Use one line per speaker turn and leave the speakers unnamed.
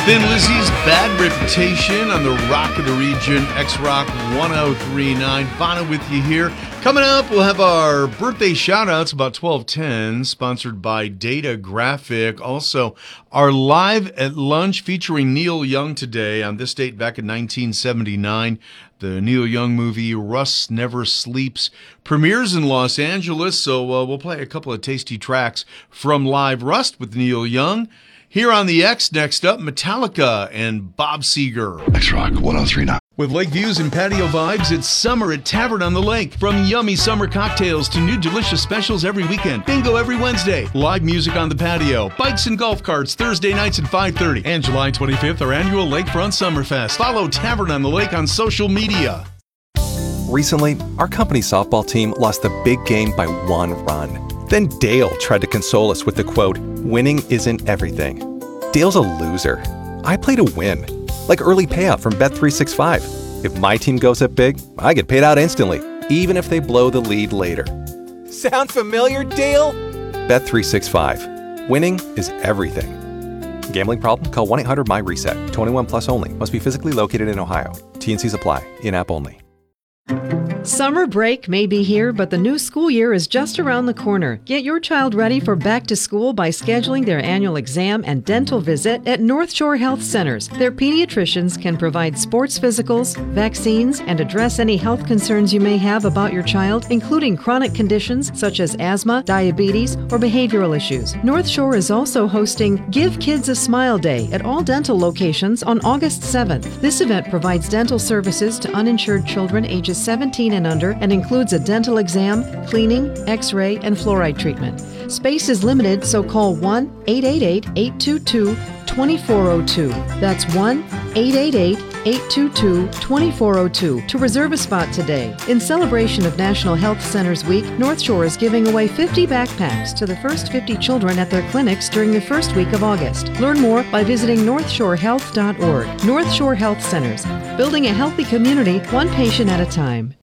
Thin Lizzy's Bad Reputation on the Rock of the Region, X-Rock 1039. Vana with you here. Coming up, we'll have our birthday shout-outs about 12:10, sponsored by Data Graphic. Also, our Live at Lunch featuring Neil Young today on this date back in 1979. The Neil Young movie Rust Never Sleeps premieres in Los Angeles, so we'll play a couple of tasty tracks from Live Rust with Neil Young. Here on the X, next up, Metallica and Bob Seger.
X-Rock 1039.
With lake views and patio vibes, it's summer at Tavern on the Lake. From yummy summer cocktails to new delicious specials every weekend. Bingo every Wednesday. Live music on the patio. Bikes and golf carts Thursday nights at 5:30. And July 25th, our annual Lakefront Summerfest. Follow Tavern on the Lake on social media.
Recently, our company softball team lost the big game by 1 run. Then Dale tried to console us with the quote, "Winning isn't everything." Dale's a loser. I play to win. Like early payout from Bet365. If my team goes up big, I get paid out instantly, even if they blow the lead later. Sound familiar, Dale? Bet365. Winning is everything. Gambling problem? Call 1-800-MY-RESET. 21 plus only. Must be physically located in Ohio. T&Cs apply. In-app only.
Summer break may be here, but the new school year is just around the corner. Get your child ready for back to school by scheduling their annual exam and dental visit at North Shore Health Centers. Their pediatricians can provide sports physicals, vaccines, and address any health concerns you may have about your child, including chronic conditions such as asthma, diabetes, or behavioral issues. North Shore is also hosting Give Kids a Smile Day at all dental locations on August 7th. This event provides dental services to uninsured children ages 17 and under and includes a dental exam, cleaning, x-ray, and fluoride treatment. Space is limited, so call 1-888-822-2402. That's 1-888-822-2402 to reserve a spot today. In celebration of National Health Centers Week, North Shore is giving away 50 backpacks to the first 50 children at their clinics during the first week of August. Learn more by visiting northshorehealth.org. North Shore Health Centers, building a healthy community, one patient at a time.